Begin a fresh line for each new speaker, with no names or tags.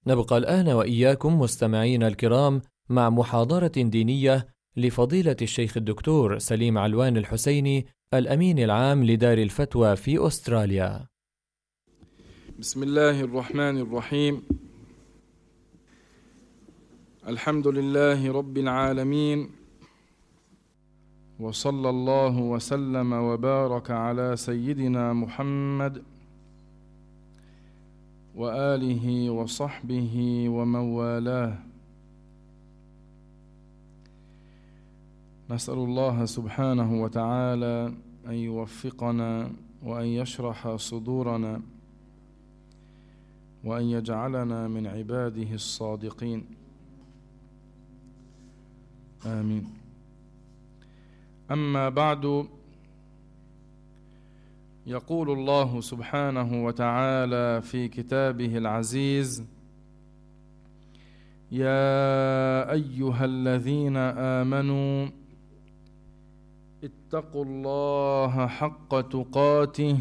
نبقى الآن وإياكم مستمعين الكرام مع محاضرة دينية لفضيلة الشيخ الدكتور سليم علوان الحسيني الأمين العام لدار الفتوى في أستراليا.
بسم الله الرحمن الرحيم. الحمد لله رب العالمين، وصلى الله وسلم وبارك على سيدنا محمد وآله وصحبه ومن والاه. نسأل الله سبحانه وتعالى أن يوفقنا وأن يشرح صدورنا وأن يجعلنا من عباده الصادقين، آمين. أما بعد، يقول الله سبحانه وتعالى في كتابه العزيز: يا أيها الذين آمنوا اتقوا الله حق تقاته